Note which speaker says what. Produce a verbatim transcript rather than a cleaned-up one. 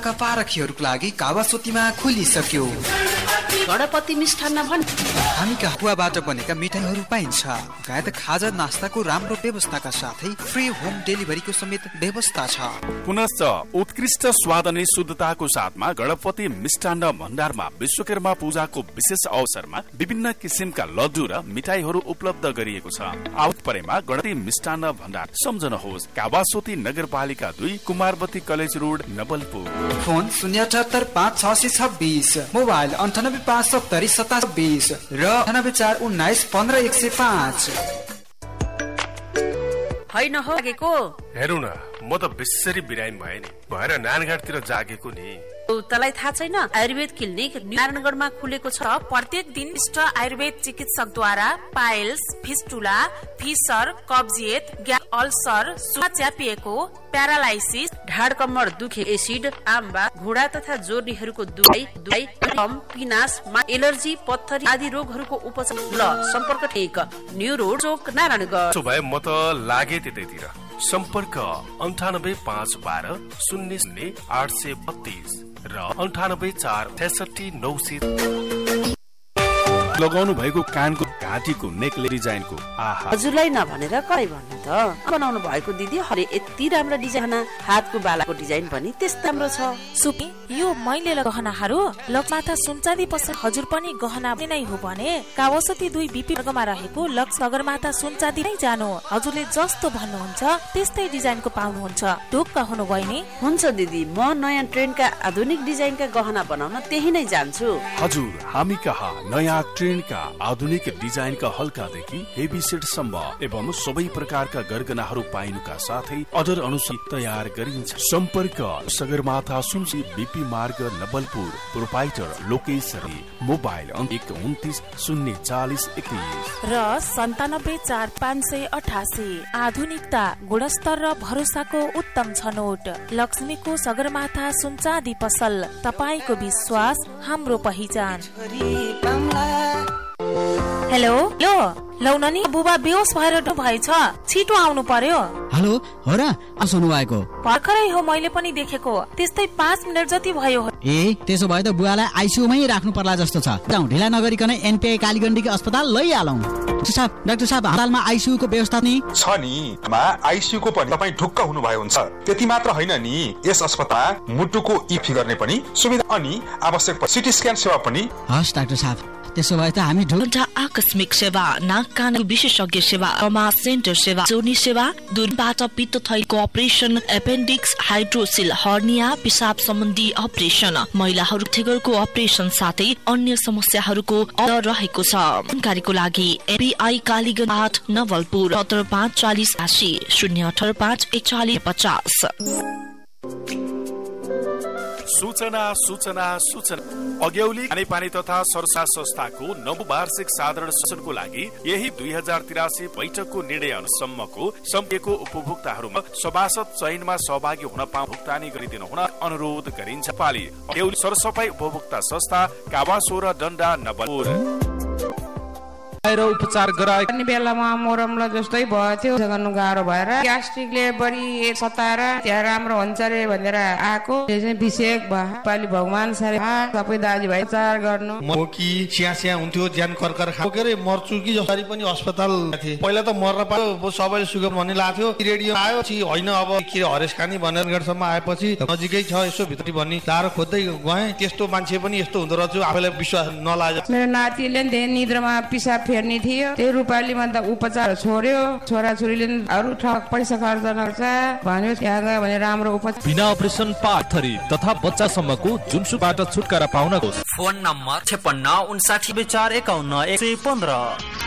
Speaker 1: इच्छाका पारखीहरूको लागि कावासोतीमा खोलिसक्यो।
Speaker 2: गणपति मिष्ठान्न भन्
Speaker 1: हामी कहाँ बनेका मिठाईहरू पाइन्छ। गायत खाजा नास्ताको राम्रो व्यवस्थाका साथै फ्री होम डेलिभरीको समेत व्यवस्था छ।
Speaker 3: पुनश्च उत्कृष्ट स्वाद अनि शुद्धताको साथमा गणपति मिष्ठान्न भण्डारमा विश्वकर्मा पूजाको विशेष अवसरमा विभिन्न किसिमका लड्डु र मिठाईहरू उपलब्ध गरिएको छ। आवत परेमा गणपति मिष्ठान्न भण्डार सम्झनुहोस्, कावासोती नगरपालिका दुई, कुमारवती कलेज रोड, नवलपुर।
Speaker 1: फोन शून्य अठहत्तर पाँच छ सय छब्बिस, मोबाइल अन्ठानब्बे पाँच सत्तरी सताइस र अन्ठानब्बे चार उन्नाइस पन्ध्र एक सय पाँच।
Speaker 2: होइन हो लागेको
Speaker 4: हेरौ न, म त बेसरी बिरामी भए नि, भएर नानघाटतिर जागेको नि।
Speaker 2: तलाई थाहा छैन, आयुर्वेद क्लिनिक नारायणगढमा खुलेको छ। प्रत्येक दिन इष्ट आयुर्वेद चिकित्सकद्वारा पाइल्स, फिस्टुला, फिसर, कब्जियत, ग्यास, अल्सर, सुगा च्यापिएको, प्यारालाइसिस, ढाड कम्मर दुखे, एसिड, आम्बा, घुँडा तथा जोर्नीहरूको दुखाइ, दुखाइ, कम, पिनास, एलर्जी, पत्थरी आदि रोगहरूको उपचार। ल सम्पर्क एक न्यू रोड चोक नारायणगढ।
Speaker 4: सो भए म त लागे त्यतैतिर। सम्पर्क अन्ठानब्बे पाँच बाह्र शून्य शून्य आठ सय बत्तीस र अन्ठानब्बे चार छैसठी नौ सय।
Speaker 3: लगाउनु भएको कानको घाँटीको नेकले डिजाइनको आहा,
Speaker 2: हजुरलाई नभनेर कतै भन्नु त। बनाउनु भएको दिदी हरे यति राम्रो डिजाइन, हातको बालाको डिजाइन पनि त्यस्तो राम्रो छ।
Speaker 5: सुपी यो मैले गहनाहरू लक्ष्माथा सुनचाँदी पसल हजुर पनि गहना नै हो भने कावासोती दुई बीपी वर्गमा रहेको लक्ष्म नगरमाथा सुनचाँदी नै जानु। हजुरले जस्तो भन्नुहुन्छ त्यस्तै डिजाइनको पाउनुहुन्छ। ढुक्क हुनु भयो नि?
Speaker 2: हुन्छ दिदी, म नयाँ ट्रेन्डका आधुनिक डिजाइनका गहना बनाउन त्यही नै जान्छु।
Speaker 3: हजुर, हामी कहाँ नयाँ ट्रेन्डका आधुनिक डिजाइनका हल्कादेखि हेभी सेटसम्म एवं सबै प्रकारका गरगनाहरू पाइनुका साथै अर्डर अनुसार तयार गरिन्छ। सम्पर्क सगरमाथा सुनसी बीपी मार्ग, नवलपुर। प्रोपाइटर लोकेश रे, मोबाइल एक उन्तिस शून्य चालिस एकतिस
Speaker 5: र सन्तानब्बे चार पाँच सय अठासी। आधुनिकता, गुणस्तर र भरोसाको उत्तम छनौट। लक्ष्मीको सगरमाथा सुनचाँदी पसल, तपाईको विश्वास हाम्रो पहिचान। हेलो लो लौननी बुबा बेहोस भएर भएछ, छिटो आउनु पर्यो।
Speaker 6: हेलो हो र, आउनु भएको
Speaker 5: भर्खरै हो, मैले पनि देखेको। त्यस्तै पाँच मिनट जति भयो।
Speaker 6: ए त्यसो भए त बुवालाई आइसियुमै राख्नु पर्ला जस्तो छ। जाउँ, ढिला नगरिकन एनपीआई कालीगण्डीको अस्पताल लैहालौँ। डाक्टर साहब डाक्टर साहब अस्पतालमा आइसियुको व्यवस्था नि
Speaker 7: छ नि। आइसियुको पनि तपाईँ ढुक्क हुनु भयो हुन्छ। त्यति मात्र होइन नि, यस अस्पताल मुटुको ई फिगर्ने पनि सुविधा अनि आवश्यक सिटी स्क्यान सेवा पनि।
Speaker 6: हस् डाक्टर साहब, त्यसो भए त हामी
Speaker 8: आकस्मिक सेवा, नाक कान विशेषज्ञ सेवा, ट्रमा सेन्टर सेवा, जोनी सेवा, दूरबाट पित्त थैलीको अपरेसन, एपेन्डिक्स, हाइड्रोसिल, हर्निया, पिसाब सम्बन्धी अपरेसन, महिलाहरू थिगरको अपरेसन साथै अन्य समस्याहरूको अर्डर रहेको छ। जानकारीको लागि एपीआई कालीगञ्ज आठ, नवलपुर, सत्र पाँच चालिस असी शून्य अठार पाँच एकचालिस पचास।
Speaker 3: सूचना सूचना सूचना अग्यौली खानेपानी तथा सरसा संस्थाको नववार्षिक साधारण सदनको लागि यही दुई हजार तिरासी बैठकको निर्णय अनुसम्मको सम्झेको उपभोक्ताहरूमा सभासद चयनमा सहभागी हुन पाउ भुक्तानी गरिदिनु हुन अनुरोध गरिन्छ। पाली अग्यौली सरसफाई उपभोक्ता संस्था, कावासो र डन्डा, नवलपुर।
Speaker 9: उपचार गराउने बेलामा मोरमला जस्तै भयो थियो, गर्नु गाह्रो भएर ग्यास्ट्रिकले बढी सताएर त्यहाँ राम्रो हुन्छ रे भनेर आएको। विषेक पाली भगवान सारे सबै दाजुभाइ उपचार गर्नु।
Speaker 10: म कि चिया चिया हुन्थ्यो, ज्यान कर्कर खाएर मर्छु कि जसरी पनि अस्पताल थिए। पहिला त मर्न पायो, सबैले सुगर भन्ने लाग्थ्यो। रेडियो आयो कि होइन अब के हरेस खानी भनेर गेटसम्म आएपछि नजिकै छ यसो भित्री भन्ने लाएर खोज्दै गएँ। त्यस्तो मान्छे पनि यस्तो हुँदो रहेछ, आफूलाई विश्वास नलाग्यो।
Speaker 9: मेरो नातिले निद्रामा पिसाब फेर्ने थियो, त्यो रूपालीमा त उपचार छोड्यो। छोराछोरीले अरू ठाउँ पैसा खर्च नगर्छ भन्यो, त्यहाँ गयो भने राम्रो उपचार।
Speaker 11: बिना अपरेसन पाथरी तथा बच्चासम्मको जुनसुबाट छुटकारा पाउनको
Speaker 12: फोन नम्बर छपन्न उन्साठी चार एकाउन्न एक सय पन्ध्र।